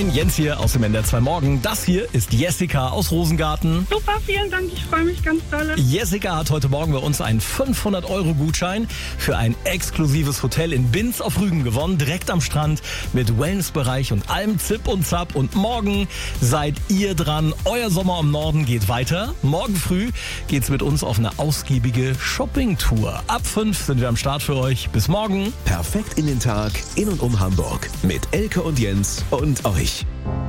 Moin, Jens hier aus dem NDR 2 Morgen. Das hier ist Jessica aus Rosengarten. Super, vielen Dank, ich freue mich ganz doll. Jessica hat heute Morgen bei uns einen 500-Euro-Gutschein für ein exklusives Hotel in Binz auf Rügen gewonnen, direkt am Strand mit Wellnessbereich und allem Zip und Zap. Und morgen seid ihr dran. Euer Sommer im Norden geht weiter. Morgen früh geht's mit uns auf eine ausgiebige Shopping-Tour. Ab 5 sind wir am Start für euch. Bis morgen. Perfekt in den Tag, in und um Hamburg. Mit Elke und Jens und euch.